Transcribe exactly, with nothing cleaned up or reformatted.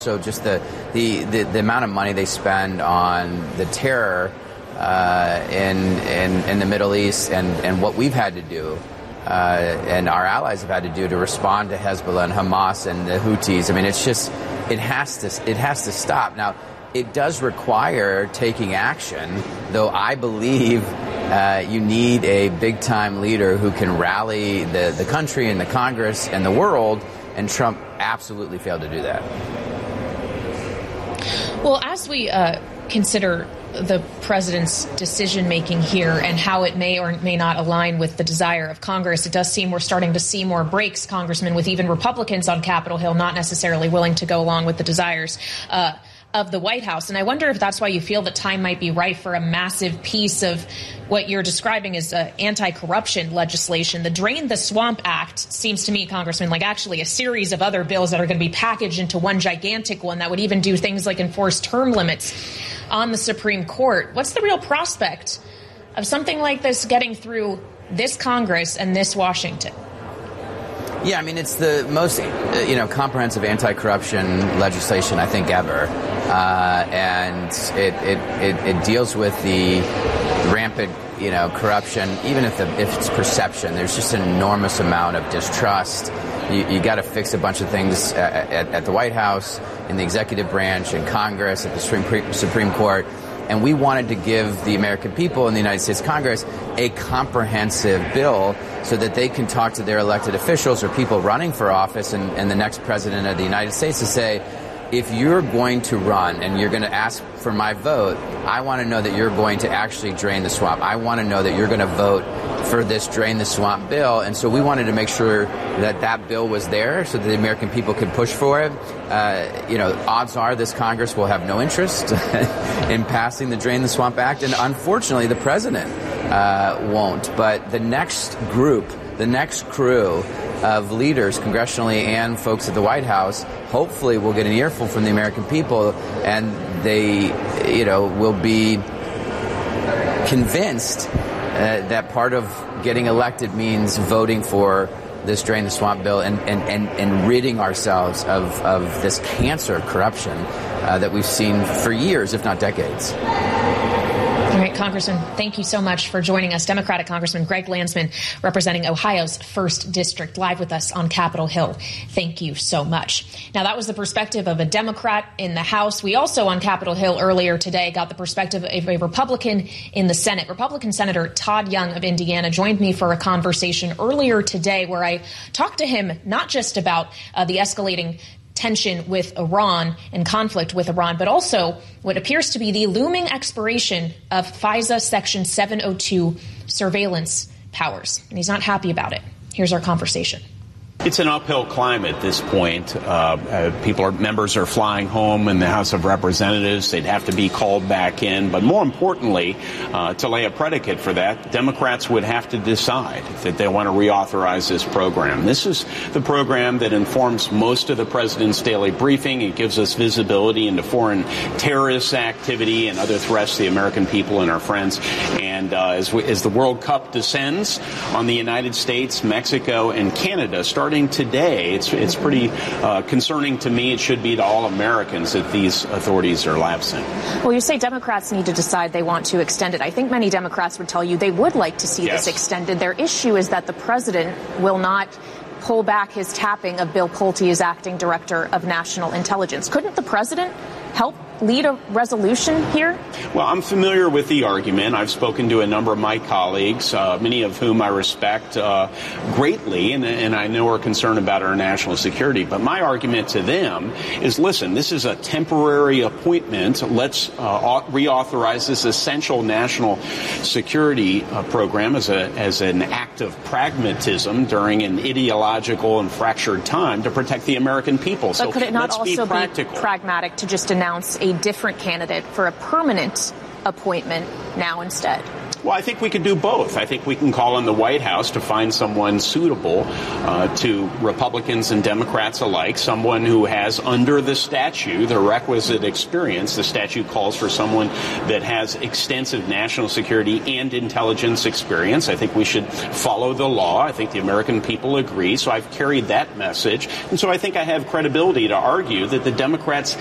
So just the, the, the, the amount of money they spend on the terror uh, in, in in the Middle East and, and what we've had to do uh, and our allies have had to do to respond to Hezbollah and Hamas and the Houthis. I mean, it's just it has to it has to stop. Now, it does require taking action, though I believe uh, you need a big-time leader who can rally the, the country and the Congress and the world, and Trump absolutely failed to do that. Well, as we uh, consider the president's decision-making here and how it may or may not align with the desire of Congress, it does seem we're starting to see more breaks, Congressman, with even Republicans on Capitol Hill not necessarily willing to go along with the desires uh, of the White House. And I wonder if that's why you feel that time might be right for a massive piece of what you're describing as uh, anti-corruption legislation. The Drain the Swamp Act seems to me, Congressman, like actually a series of other bills that are going to be packaged into one gigantic one that would even do things like enforce term limits on the Supreme Court. What's the real prospect of something like this getting through this Congress and this Washington? Yeah, I mean, it's the most, you know, comprehensive anti-corruption legislation, I think, ever. Uh, and it, it, it, it deals with the rampant, you know, corruption, even if, the, if it's perception. There's just an enormous amount of distrust. You, you got to fix a bunch of things at, at, at the White House, in the executive branch, in Congress, at the Supreme, Supreme Court. And we wanted to give the American people in the United States Congress a comprehensive bill so that they can talk to their elected officials or people running for office and, and the next president of the United States to say, if you're going to run and you're going to ask for my vote, I want to know that you're going to actually drain the swamp. I want to know that you're going to vote for this Drain the Swamp bill. And so we wanted to make sure that that bill was there so that the American people could push for it. Uh, you know, odds are this Congress will have no interest in passing the Drain the Swamp Act. And unfortunately, the president uh, won't. But the next group, the next crew of leaders congressionally and folks at the White House hopefully will get an earful from the American people, and they, you know, will be convinced uh, that part of getting elected means voting for this Drain the Swamp bill and, and, and, and ridding ourselves of, of this cancer of corruption uh, that we've seen for years, if not decades. All right, Congressman, thank you so much for joining us. Democratic Congressman Greg Landsman, representing Ohio's first District, live with us on Capitol Hill. Thank you so much. Now, that was the perspective of a Democrat in the House. We also on Capitol Hill earlier today got the perspective of a Republican in the Senate. Republican Senator Todd Young of Indiana joined me for a conversation earlier today where I talked to him not just about uh, the escalating tension with Iran and conflict with Iran, but also what appears to be the looming expiration of FISA Section seven oh two surveillance powers. And he's not happy about it. Here's our conversation. It's an uphill climb at this point. Uh, uh, people are, members are flying home in the House of Representatives. They'd have to be called back in. But more importantly, uh, to lay a predicate for that, Democrats would have to decide that they want to reauthorize this program. This is the program that informs most of the president's daily briefing. It gives us visibility into foreign terrorist activity and other threats to the American people and our friends. And uh, as, we, as the World Cup descends on the United States, Mexico, and Canada, starting today, it's it's pretty uh, concerning to me. It should be to all Americans that these authorities are lapsing. Well, you say Democrats need to decide they want to extend it. I think many Democrats would tell you they would like to see yes. this extended. Their issue is that the president will not pull back his tapping of Bill Pulte as acting director of national intelligence. Couldn't the president help lead a resolution here? Well, I'm familiar with the argument. I've spoken to a number of my colleagues, uh, many of whom I respect uh, greatly, and, and I know are concerned about our national security. But my argument to them is, listen, this is a temporary appointment. Let's uh, reauthorize this essential national security uh, program as a as an act of pragmatism during an ideological and fractured time to protect the American people. But so could it not let's also be practical. be pragmatic to just announce a different candidate for a permanent appointment now instead? Well, I think we could do both. I think we can call on the White House to find someone suitable uh, to Republicans and Democrats alike, someone who has, under the statute, the requisite experience. The statute calls for someone that has extensive national security and intelligence experience. I think we should follow the law. I think the American people agree. So I've carried that message. And so I think I have credibility to argue that the Democrats